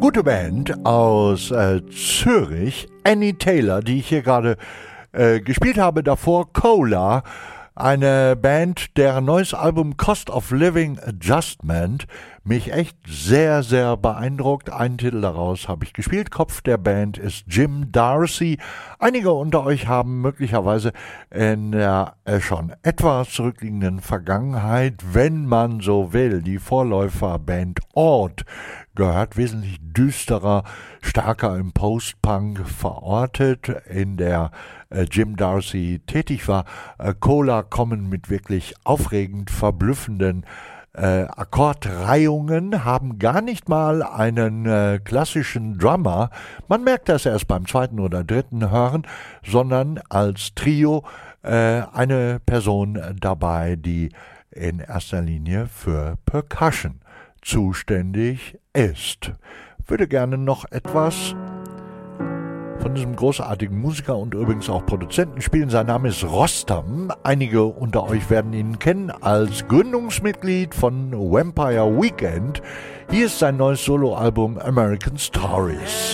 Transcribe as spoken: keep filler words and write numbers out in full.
gute Band aus äh, Zürich, Annie Taylor, die ich hier gerade äh, gespielt habe, davor Cola, eine Band, deren neues Album Cost of Living Adjustment mich echt sehr, sehr beeindruckt. Einen Titel daraus habe ich gespielt. Kopf der Band ist Jim Darcy. Einige unter euch haben möglicherweise in der äh, schon etwas zurückliegenden Vergangenheit, wenn man so will, die Vorläuferband Odd gehört, wesentlich düsterer, stärker im Post-Punk verortet, in der äh, Jim Darcy tätig war. Äh, Cola kommen mit wirklich aufregend verblüffenden Äh, Akkordreihungen, haben gar nicht mal einen äh, klassischen Drummer. Man merkt das erst beim zweiten oder dritten Hören, sondern als Trio äh, eine Person dabei, die in erster Linie für Percussion zuständig ist. Würde gerne noch etwas von diesem großartigen Musiker und übrigens auch Produzenten spielen. Sein Name ist Rostam. Einige unter euch werden ihn kennen als Gründungsmitglied von Vampire Weekend. Hier ist sein neues Soloalbum American Stories.